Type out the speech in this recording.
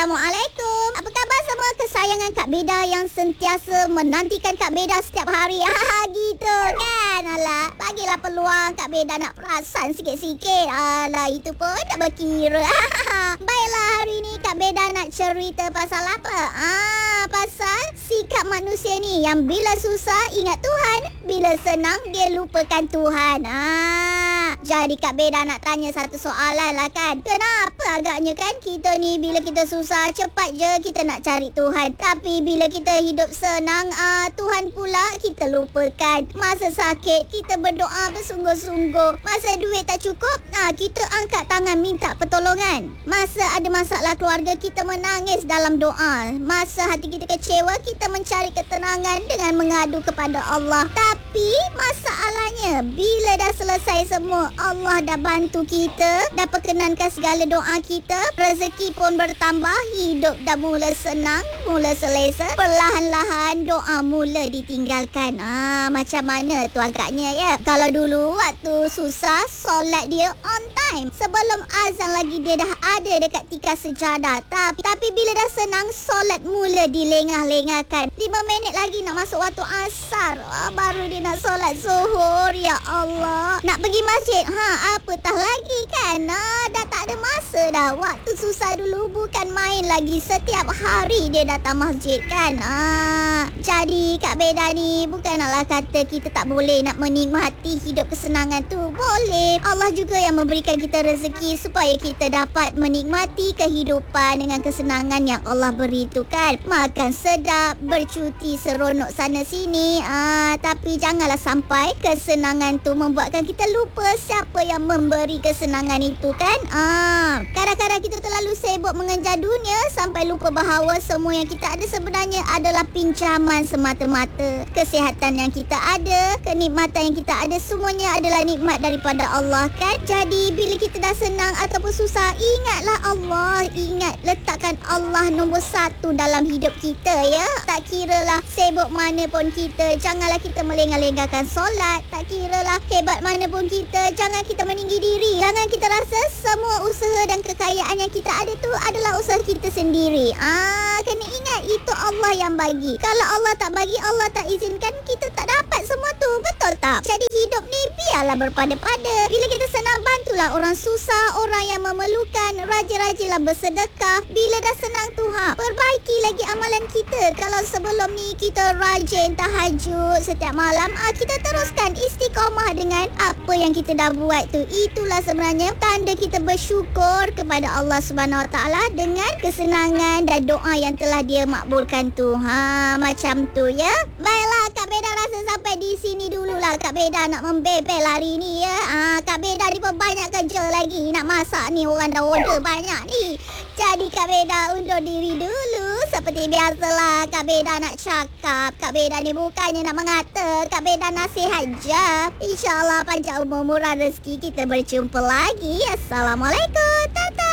Assalamualaikum. Apa khabar semua kesayangan Kak Beda yang sentiasa menantikan Kak Beda setiap hari? Gitu kan. Alah, bagilah peluang Kak Beda nak perasan sikit-sikit. Alah, itu pun tak berkira. Baiklah, hari ni Kak Beda nak cerita pasal apa? Pasal sikap manusia ni yang bila susah ingat Tuhan, bila senang dia lupakan Tuhan. Jadi Kak Beda nak tanya satu soalan lah kan. Kenapa agaknya kan kita ni bila kita susah cepat je kita nak cari Tuhan, tapi bila kita hidup senang Tuhan pula kita lupakan. Masa sakit kita berdoa bersungguh-sungguh, masa duit tak cukup kita angkat tangan minta pertolongan. Masa ada masalah keluarga kita menangis dalam doa. Masa hati kita kecewa kita mencari ketenangan dengan mengadu kepada Allah. Tapi masalahnya bila dah selesai semua, Allah dah bantu kita, dah perkenankan segala doa kita, rezeki pun bertambah, hidup dah mula senang, mula selesa, perlahan-lahan doa mula ditinggalkan. Macam mana tu agaknya ya? Kalau dulu waktu susah solat dia on time, sebelum azan lagi dia dah ada dekat tikar sejadah. Tapi bila dah senang solat mula dilengah-lengahkan. 5 minit lagi nak masuk waktu asar, baru dia nak solat zuhur. Ya Allah, nak pergi masjid apatah lagi kan. Dah tak ada masa dah. Waktu susah dulu bukan main lagi, setiap hari dia datang masjid kan. Jadi Kak Beda ni bukan naklah kata kita tak boleh nak menikmati hidup kesenangan tu. Boleh. Allah juga yang memberikan kita rezeki supaya kita dapat menikmati kehidupan dengan kesenangan yang Allah beri tu kan. Makan sedap, bercuti seronok sana sini. Tapi janganlah sampai kesenangan tu membuatkan kita lupa siapa yang memberi kesenangan itu kan. Kadang-kadang kita terlalu sibuk mengejar dunia sampai lupa bahawa semua yang kita ada sebenarnya adalah pinjaman semata-mata. Kesihatan yang kita ada, kenikmatan yang kita ada, semuanya adalah nikmat daripada Allah kan. Jadi bila kita dah senang ataupun susah, ingatlah Allah. Ingat, letakkan Allah nombor 1 dalam hidup kita ya. Tak kiralah sibuk mana pun kita, janganlah kita melengah-lengahkan solat. Tak kiralah hebat mana pun kita, jangan kita meninggi diri. Jangan kita rasa semua usaha dan kekayaan yang kita ada tu adalah usaha kita sendiri. Kena ingat itu Allah yang bagi. Kalau Allah tak bagi, Allah tak izinkan, kita tak dapat semua tu. Betul tak? Jadi hidup ni biarlah berpada-pada. Bila kita senang, bantulah orang susah, orang yang memerlukan. Rajin-rajinlah bersedekah. Bila dah senang tu perbaiki lagi amalan kita. Kalau sebelum ni kita rajin tahajud setiap malam, kita teruskan istiqamah dengan apa yang kita dah buat tu. Itulah sebenarnya tanda kita bersyukur kepada Allah Subhanahu Wa Taala dengan kesenangan dan doa yang telah dia makbulkan tu. Macam tu ya. Baiklah, Kak Beda rasa sampai di sini dululah. Kak Beda nak membebel hari ni ya. Kak Beda ni pun banyak kerja lagi. Nak masak ni, orang dah order banyak ni. Jadi Kak Beda undur diri dulu. Seperti biasalah Kak Beda nak cakap, Kak Beda ni bukannya nak mengata, Kak Beda nasihat je. InsyaAllah panjang umur, murah rezeki, kita berjumpa lagi. Assalamualaikum.